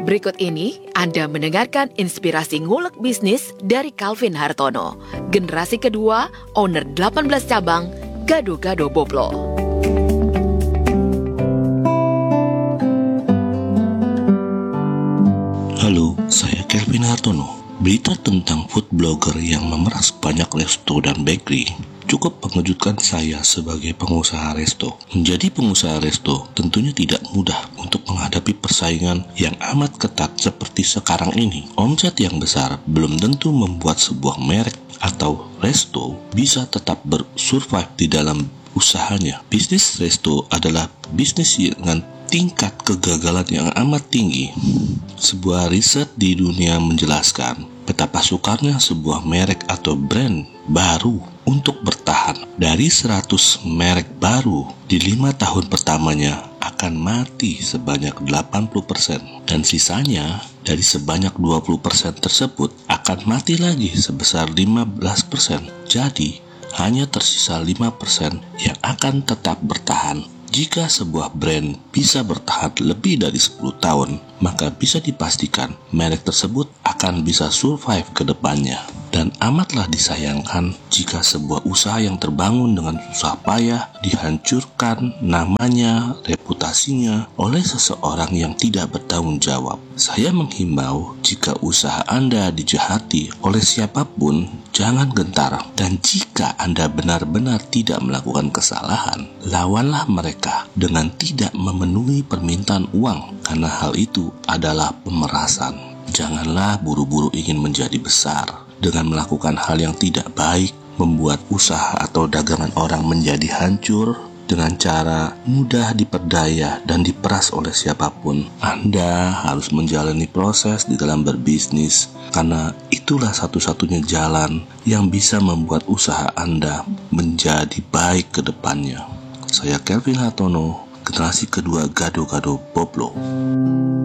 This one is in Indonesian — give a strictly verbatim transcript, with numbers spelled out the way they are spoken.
Berikut ini Anda mendengarkan inspirasi ngulek bisnis dari Calvin Hartono, generasi kedua, owner delapan belas cabang, Gado-Gado Boplo. Halo, saya Calvin Hartono. Berita tentang food blogger yang memeras banyak resto dan bakery cukup mengejutkan saya sebagai pengusaha resto. Menjadi pengusaha resto tentunya tidak mudah untuk menghadapi persaingan yang amat ketat seperti sekarang ini. Omset yang besar belum tentu membuat sebuah merek atau resto bisa tetap bersurvive di dalam usahanya. Bisnis resto adalah bisnis dengan tingkat kegagalan yang amat tinggi. Sebuah riset di dunia menjelaskan betapa sukarnya sebuah merek atau brand baru untuk bertahan. Dari seratus merek baru di lima tahun pertamanya akan mati sebanyak delapan puluh persen, dan sisanya dari sebanyak dua puluh persen tersebut akan mati lagi sebesar lima belas persen. Jadi hanya tersisa lima persen yang akan tetap bertahan. Jika sebuah brand bisa bertahan lebih dari sepuluh tahun, maka bisa dipastikan merek tersebut akan bisa survive ke depannya. Dan amatlah disayangkan jika sebuah usaha yang terbangun dengan susah payah dihancurkan namanya, reputasinya oleh seseorang yang tidak bertanggung jawab. Saya menghimbau jika usaha Anda dijahati oleh siapapun, jangan gentar. Dan jika Anda benar-benar tidak melakukan kesalahan, lawanlah mereka dengan tidak memenuhi permintaan uang, karena hal itu adalah pemerasan. Janganlah buru-buru ingin menjadi besar dengan melakukan hal yang tidak baik, membuat usaha atau dagangan orang menjadi hancur dengan cara mudah diperdaya dan diperas oleh siapapun. Anda harus menjalani proses di dalam berbisnis, karena itulah satu-satunya jalan yang bisa membuat usaha Anda menjadi baik ke depannya. Saya Calvin Hartono, generasi kedua Gado-Gado Boplo.